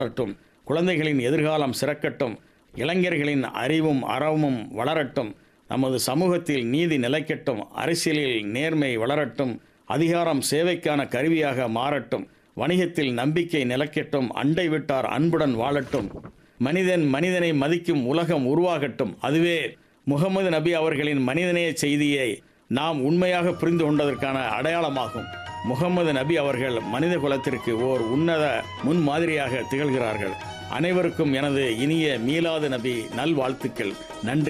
வரட்டும், குழந்தைகளின் எதிர்காலம் சிறக்கட்டும், இளைஞர்களின் அறிவும் அறமும் வளரட்டும், நமது சமூகத்தில் நீதி நிலைக்கட்டும், அரசியலில் நேர்மை வளரட்டும், அதிகாரம் சேவைக்கான கருவியாக மாறட்டும், வணிகத்தில் நம்பிக்கை நிலைக்கட்டும், அண்டை விட்டார் அன்புடன் வாழட்டும், மனிதன் மனிதனை மதிக்கும் உலகம் உருவாகட்டும். அதுவே முகமது நபி அவர்களின் மனிதநேய செய்தியை நாம் உண்மையாக புரிந்து கொண்டதற்கான அடையாளமாகும். முகமது நபி அவர்கள் மனித குலத்திற்கு ஓர் உன்னத முன்மாதிரியாக திகழ்கிறார்கள். அனைவருக்கும் எனது இனிய மீலாது நபி நல்வாழ்த்துக்கள். நன்றி.